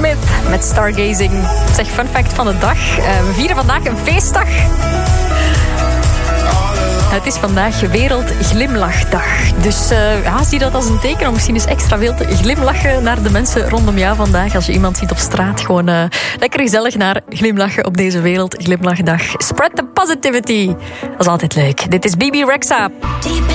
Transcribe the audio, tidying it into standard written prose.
Smith met Stargazing. Zeg, fun fact van de dag. We vieren vandaag een feestdag. Het is vandaag Wereldglimlachdag. Dus zie dat als een teken om misschien eens extra veel te glimlachen naar de mensen rondom jou vandaag. Als je iemand ziet op straat, gewoon lekker gezellig naar glimlachen op deze Wereldglimlachdag. Spread the positivity. Dat is altijd leuk. Dit is BB Rexha.